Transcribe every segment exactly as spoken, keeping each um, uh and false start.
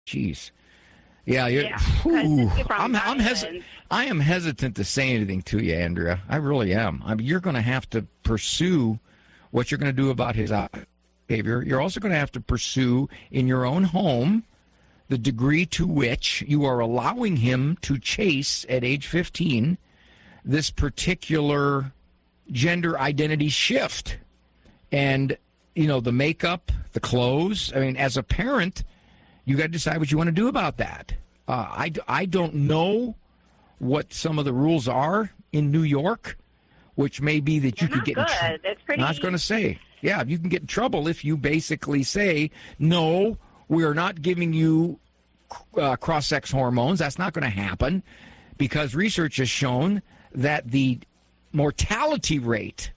Jeez. Yeah, you're, yeah whew, I'm, I'm hesitant. I am hesitant to say anything to you, Andrea. I really am. I mean, you're going to have to pursue what you're going to do about his behavior. You're also going to have to pursue in your own home the degree to which you are allowing him to chase at age fifteen this particular gender identity shift. And, you know, the makeup, the clothes. I mean, as a parent, you got to decide what you want to do about that. Uh, I, I don't know what some of the rules are in New York, which may be that you They're could get good. in trouble. That's pretty. I was going to say, yeah, you can get in trouble if you basically say, no, we are not giving you uh, cross-sex hormones. That's not going to happen because research has shown that the mortality rate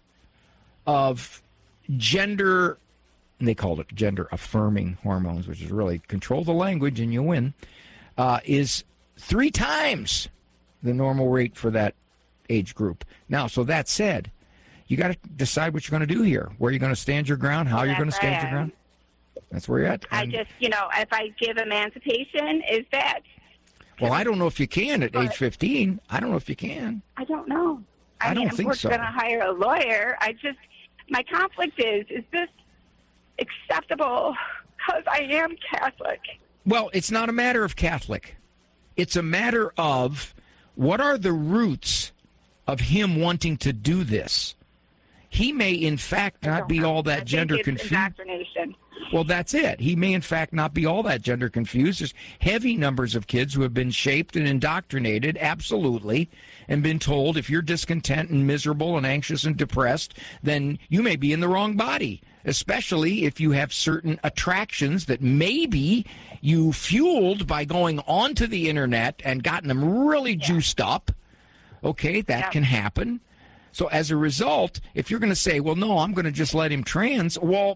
of gender, and they called it gender-affirming hormones, which is really control the language and you win, uh, is three times the normal rate for that age group. Now, so that said, you got to decide what you're going to do here, where you're going to stand your ground, how well, you're going to stand your ground. That's where you're at. I and, just, you know, if I give emancipation, is that? Well, I don't know if you can at but, age fifteen. I don't know if you can. I don't know. I, I mean, don't think we're so. going to hire a lawyer. I just, my conflict is, is this acceptable? Because I am Catholic. Well, it's not a matter of Catholic. It's a matter of what are the roots of him wanting to do this. He may, in fact, not be all that I gender think it's confused. Indoctrination. Well, that's it. He may, in fact, not be all that gender confused. There's heavy numbers of kids who have been shaped and indoctrinated, absolutely, and been told if you're discontent and miserable and anxious and depressed, then you may be in the wrong body, especially if you have certain attractions that maybe you fueled by going onto the Internet and gotten them really yeah. juiced up. Okay, that yeah. can happen. So as a result, if you're going to say, well, no, I'm going to just let him trans, well...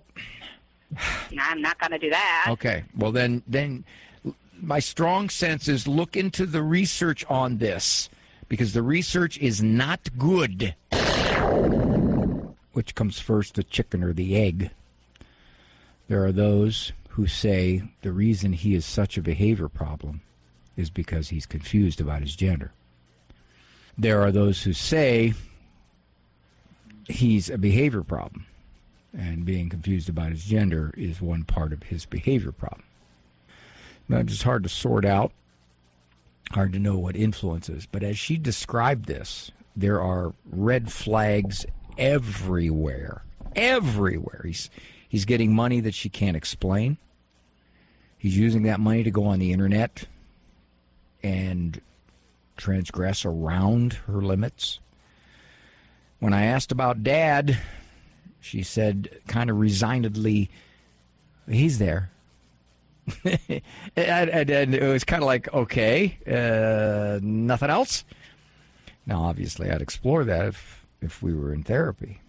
I'm not going to do that. Okay. Well, then, then my strong sense is look into the research on this because the research is not good. Which comes first, the chicken or the egg? There are those who say the reason he is such a behavior problem is because he's confused about his gender. There are those who say he's a behavior problem. And being confused about his gender is one part of his behavior problem. Now, it's hard to sort out, hard to know what influences. But as she described this, there are red flags everywhere. Everywhere. He's, he's getting money that she can't explain. He's using that money to go on the Internet and transgress around her limits. When I asked about Dad, she said kind of resignedly, he's there. and, and, and it was kind of like, okay, uh, nothing else? Now, obviously, I'd explore that if, if we were in therapy.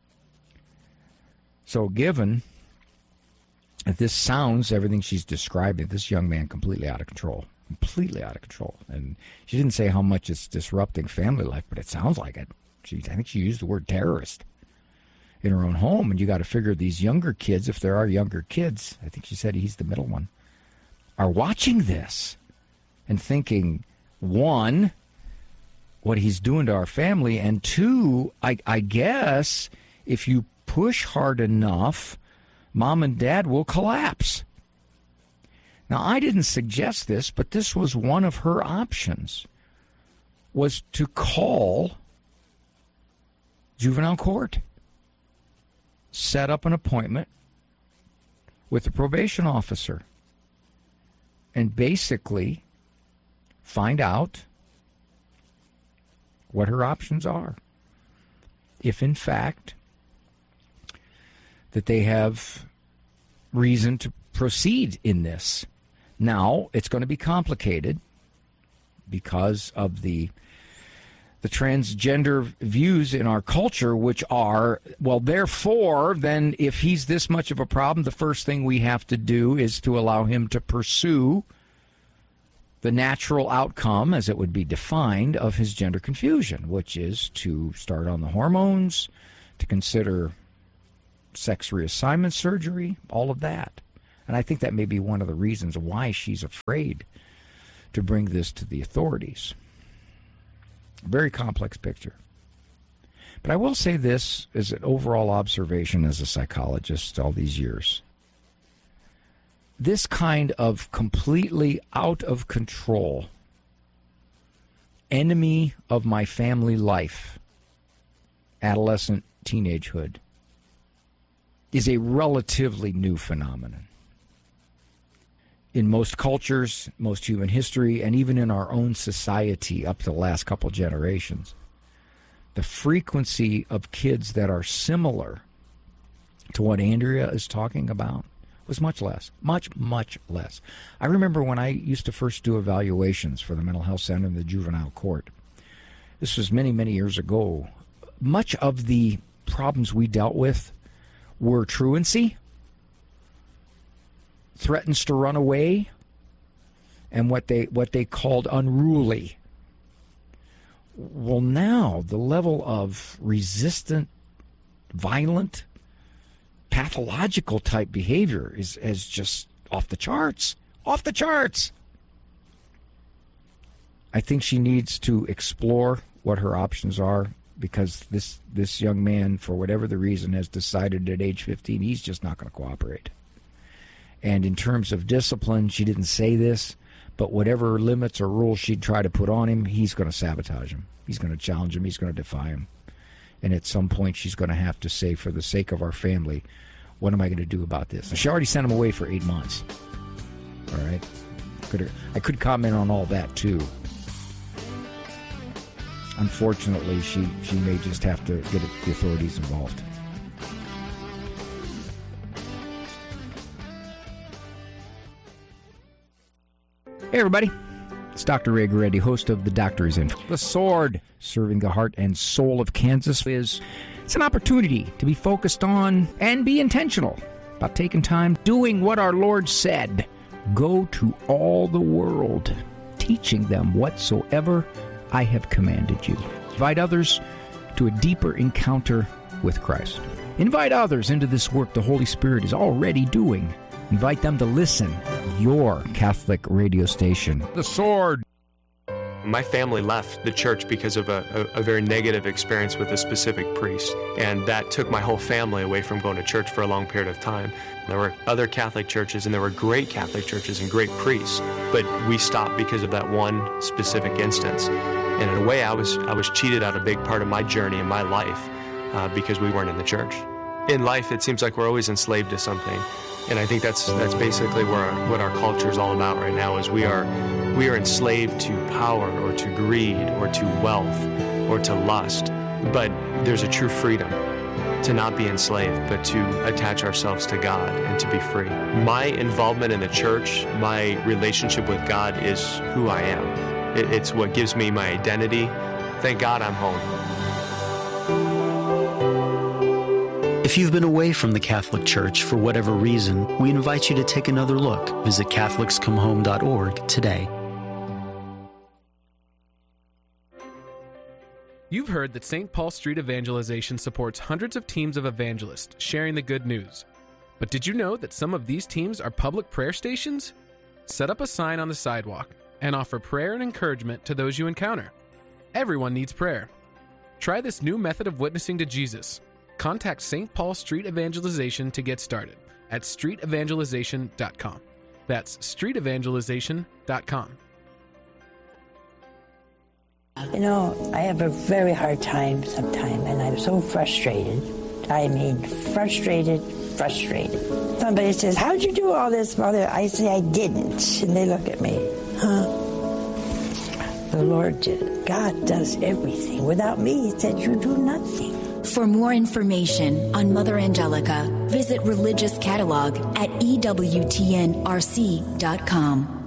So given that this sounds, everything she's describing, this young man completely out of control, completely out of control. And she didn't say how much it's disrupting family life, but it sounds like it. She, I think she used the word terrorist in her own home, and you got to figure these younger kids, if there are younger kids, I think she said he's the middle one, are watching this and thinking, one, what he's doing to our family, and two, I, I guess if you push hard enough, Mom and Dad will collapse. Now, I didn't suggest this, but this was one of her options, was to call juvenile court. Set up an appointment with the probation officer and basically find out what her options are. If, in fact, that they have reason to proceed in this. Now, it's going to be complicated because of the the transgender views in our culture, which are, well, therefore, then if he's this much of a problem, the first thing we have to do is to allow him to pursue the natural outcome, as it would be defined, of his gender confusion, which is to start on the hormones, to consider sex reassignment surgery, all of that. And I think that may be one of the reasons why she's afraid to bring this to the authorities. Very complex picture. But I will say this as an overall observation as a psychologist all these years. This kind of completely out of control, enemy of my family life, adolescent teenagehood, is a relatively new phenomenon. In most cultures, most human history, and even in our own society up to the last couple generations, the frequency of kids that are similar to what Andrea is talking about was much less, much, much less. I remember when I used to first do evaluations for the mental health center and the juvenile court. This was many, many years ago. Much of the problems we dealt with were truancy, threatens to run away, and what they what they called unruly. Well, now the level of resistant, violent, pathological type behavior is, is just off the charts. Off the charts. I think she needs to explore what her options are, because this, this young man, for whatever the reason, has decided at age fifteen he's just not going to cooperate. And in terms of discipline, she didn't say this, but whatever limits or rules she'd try to put on him, he's going to sabotage him. He's going to challenge him. He's going to defy him. And at some point, she's going to have to say, for the sake of our family, what am I going to do about this? She already sent him away for eight months. All right? Could, I could comment on all that, too. Unfortunately, she, she may just have to get the authorities involved. Hey, everybody. It's Doctor Ray Guarendi, host of The Doctor Is In. The Sword, serving the heart and soul of Kansas, is it's an opportunity to be focused on and be intentional about taking time doing what our Lord said. Go to all the world, teaching them whatsoever I have commanded you. Invite others to a deeper encounter with Christ. Invite others into this work the Holy Spirit is already doing. Invite them to listen. Your Catholic radio station. The Sword. My family left the church because of a, a, a very negative experience with a specific priest, and that took my whole family away from going to church for a long period of time. There were other Catholic churches, and there were great Catholic churches and great priests, but we stopped because of that one specific instance. And in a way, I was I was cheated out a big part of my journey in my life uh, because we weren't in the church. In life, it seems like we're always enslaved to something. And I think that's that's basically where our, what our culture is all about right now, is we are we are enslaved to power or to greed or to wealth or to lust. But there's a true freedom to not be enslaved, but to attach ourselves to God and to be free. My involvement in the church, my relationship with God is who I am. It, it's what gives me my identity. Thank God I'm home. If you've been away from the Catholic Church for whatever reason, we invite you to take another look. Visit Catholics Come Home dot org today. You've heard that Saint Paul Street Evangelization supports hundreds of teams of evangelists sharing the good news. But did you know that some of these teams are public prayer stations? Set up a sign on the sidewalk and offer prayer and encouragement to those you encounter. Everyone needs prayer. Try this new method of witnessing to Jesus. Contact Saint Paul Street Evangelization to get started at street evangelization dot com. That's street evangelization dot com. You know, I have a very hard time sometimes, and I'm so frustrated. I mean, frustrated, frustrated. Somebody says, how'd you do all this, Mother? I say, I didn't. And they look at me, huh? The Lord did. God does everything. Without me, He said, you do nothing. For more information on Mother Angelica, visit Religious Catalog at E W T N R C dot com.